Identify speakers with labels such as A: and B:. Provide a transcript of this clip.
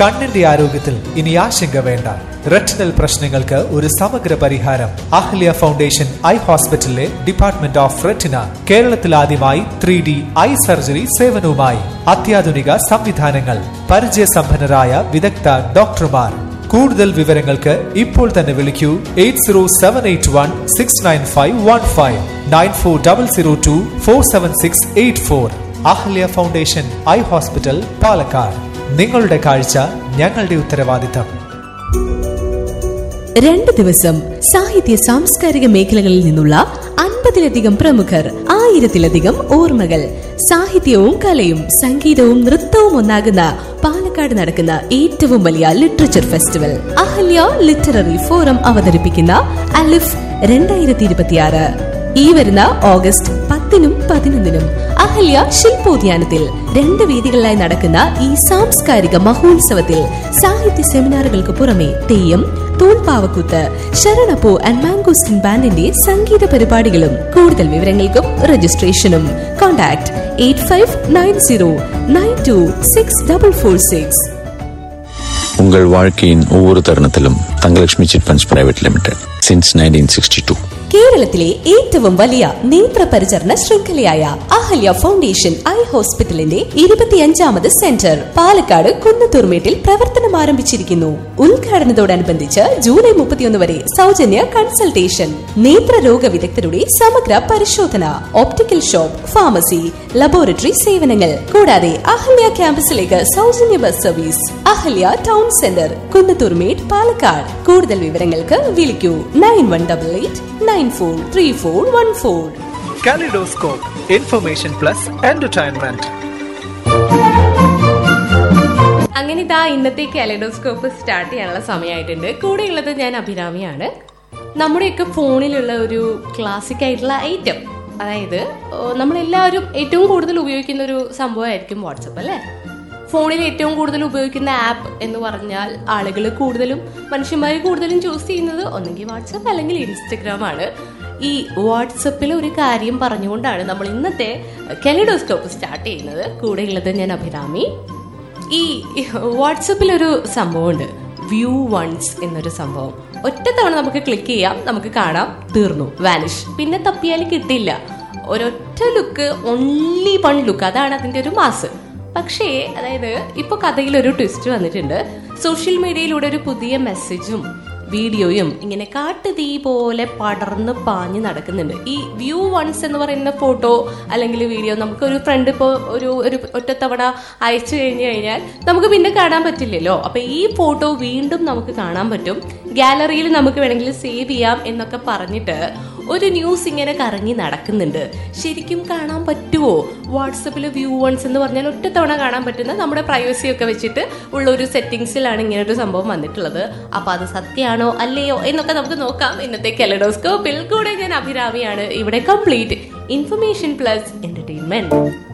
A: കണ്ണിന്റെ ആരോഗ്യത്തിൽ ഇനി ആശങ്ക വേണ്ട. റെറ്റിനൽ പ്രശ്നങ്ങൾക്ക് ഒരു സമഗ്ര പരിഹാരം. അഹല്യ ഫൗണ്ടേഷൻ ഐ ഹോസ്പിറ്റലിലെ ഡിപ്പാർട്ട്മെന്റ് ഓഫ് റെറ്റിന കേരളത്തിൽ ആദ്യമായി 3D ഐ സർജറി സേവനവുമായി. അത്യാധുനിക സംവിധാനങ്ങൾ, പരിചയസമ്പന്നരായ വിദഗ്ധ ഡോക്ടർമാർ. കൂടുതൽ വിവരങ്ങൾക്ക് ഇപ്പോൾ തന്നെ വിളിക്കൂ 8078169515 9400247684. Ahalya foundation eye hospital, Palakkad. നിങ്ങളുടെ കാഴ്ച ഞങ്ങളുടെ ഉത്തരവാദിത്തം.
B: 2 ദിവസം സാഹിത്യ സാംസ്കാരിക മേഖലകളിൽ നിന്നുള്ള 50-ലധികം പ്രമുഖർ, 1000-ലധികം ഓർമ്മകൾ. സാഹിത്യവും കലയും സംഗീതവും നൃത്തവും ഒന്നാകുന്ന പാലക്കാട് നടക്കുന്ന ഏറ്റവും വലിയ literature festival Ahalya literary forum അവതരിപ്പിക്കുന്ന അലിഫ് 2026 ഈ വരുന്ന ഓഗസ്റ്റ് 10-നും 11-നും അഹല്യ ശില്പോദ്യാനത്തിൽ 2 വേദികളിലായി നടക്കുന്ന ഈ സാംസ്കാരിക മഹോത്സവത്തിൽ സാഹിത്യ സെമിനാറുകൾക്ക് പുറമെ തെയ്യം, തൂൺപാവക്കൂത്ത്, ശരണപ്പൂ ആൻഡ് മാംഗോസ്റ്റിൻ ബാൻഡിന്റെ സംഗീത പരിപാടികളും. കൂടുതൽ വിവരങ്ങൾക്കും രജിസ്ട്രേഷനും കോൺടാക്ട് 8590926446.
C: உங்கள் வாழ்க்கையின் ஒவ்வொரு தருணத்திலும் Thangalakshmi chit funds private limited since 1962.
B: കേരളത്തിലെ ഏറ്റവും വലിയ നേത്ര പരിചരണ ശൃംഖലയായ അഹല്യ ഫൗണ്ടേഷൻ ഐ ഹോസ്പിറ്റലിന്റെ 25ാമത് സെന്റർ പാലക്കാട് കുന്നത്തൂർമേട്ടിൽ പ്രവർത്തനം ആരംഭിച്ചിരിക്കുന്നു. ഉദ്ഘാടനത്തോടനുബന്ധിച്ച് ജൂലൈ 31 വരെ സൗജന്യ കൺസൾട്ടേഷൻ, നേത്രരോഗ വിദഗ്ധരുടെ സമഗ്ര പരിശോധന, ഓപ്റ്റിക്കൽ ഷോപ്പ്, ഫാർമസി, ലബോറട്ടറി സേവനങ്ങൾ കൂടാതെ അഹല്യ ക്യാമ്പസിലേക്ക് സൗജന്യ bus service. Ahalya town centre, Kunnathurmedu, Palakkad. കൂടുതൽ വിവരങ്ങൾക്ക് വിളിക്കൂ 9188943414.
A: Kaleidoscope, information plus entertainment.
D: അങ്ങനെ ഇതാ ഇന്നത്തെ കാലിഡോസ്കോപ്പ് സ്റ്റാർട്ട് ചെയ്യാനുള്ള സമയമായിട്ടുണ്ട്. കൂടെയുള്ളത് ഞാൻ അഭിരാമിയാണ്. നമ്മുടെയൊക്കെ ഫോണിലുള്ള ഒരു ക്ലാസിക് ആയിട്ടുള്ള ഐറ്റം, അതായത് നമ്മളെല്ലാവരും ഏറ്റവും കൂടുതൽ ഉപയോഗിക്കുന്ന ഒരു സംഭവമായിരിക്കും വാട്സപ്പ്, അല്ലേ? ഫോണിൽ ഏറ്റവും കൂടുതൽ ഉപയോഗിക്കുന്ന ആപ്പ് എന്ന് പറഞ്ഞാൽ ആളുകൾ കൂടുതലും, മനുഷ്യന്മാർ കൂടുതലും ചൂസ് ചെയ്യുന്നത് ഒന്നെങ്കിൽ വാട്സപ്പ് അല്ലെങ്കിൽ ഇൻസ്റ്റഗ്രാം ആണ്. ഈ വാട്സപ്പിൽ ഒരു കാര്യം പറഞ്ഞുകൊണ്ടാണ് നമ്മൾ ഇന്നത്തെ കാലിഡോസ്കോപ്പ് സ്റ്റാർട്ട് ചെയ്യുന്നത്. കൂടെയുള്ളത് ഞാൻ അഭിരാമി. ഈ വാട്സപ്പിലൊരു സംഭവമുണ്ട്, വ്യൂ വൺസ് എന്നൊരു സംഭവം. ഒറ്റ തവണ നമുക്ക് ക്ലിക്ക് ചെയ്യാം, നമുക്ക് കാണാം, തീർന്നു, വാനിഷ്. പിന്നെ തപ്പിയാൽ കിട്ടില്ല. ഒരൊറ്റ ലുക്ക്, ഓൺലി വൺ ലുക്ക്, അതാണ് അതിന്റെ ഒരു മാസ്. പക്ഷേ അതായത് ഇപ്പൊ കഥയിലൊരു ട്വിസ്റ്റ് വന്നിട്ടുണ്ട്. സോഷ്യൽ മീഡിയയിലൂടെ ഒരു പുതിയ മെസ്സേജും വീഡിയോയും ഇങ്ങനെ കാട്ടുതീ പോലെ പടർന്ന് പാഞ്ഞ് നടക്കുന്നുണ്ട്. ഈ വ്യൂ വൺസ് എന്ന് പറയുന്ന ഫോട്ടോ അല്ലെങ്കിൽ വീഡിയോ നമുക്ക് ഒരു ഫ്രണ്ട് ഇപ്പോൾ ഒരു ഒറ്റത്തവണ അയച്ചു കഴിഞ്ഞാൽ നമുക്ക് പിന്നെ കാണാൻ പറ്റില്ലല്ലോ. അപ്പൊ ഈ ഫോട്ടോ വീണ്ടും നമുക്ക് കാണാൻ പറ്റും, ഗാലറിയിൽ നമുക്ക് വേണമെങ്കിൽ സേവ് ചെയ്യാം എന്നൊക്കെ പറഞ്ഞിട്ട് ഒരു ന്യൂസ് ഇങ്ങനെ കറങ്ങി നടക്കുന്നുണ്ട്. ശരിക്കും കാണാൻ പറ്റുമോ? വാട്സപ്പിൽ വ്യൂ വൺസ് എന്ന് പറഞ്ഞാൽ ഒറ്റത്തവണ കാണാൻ പറ്റുന്ന, നമ്മുടെ പ്രൈവസി ഒക്കെ വെച്ചിട്ട് ഉള്ള ഒരു സെറ്റിംഗ്സിലാണ് ഇങ്ങനെ ഒരു സംഭവം വന്നിട്ടുള്ളത്. അപ്പൊ അത് സത്യമാണോ അല്ലയോ എന്നൊക്കെ നമുക്ക് നോക്കാം ഇന്നത്തെ കാലിഡോസ്കോപ്പിൽ. കൂടെ ഞാൻ അഭിരാമിയാണ്. ഇവിടെ കംപ്ലീറ്റ് ഇൻഫർമേഷൻ പ്ലസ് എന്റർടൈൻമെന്റ്.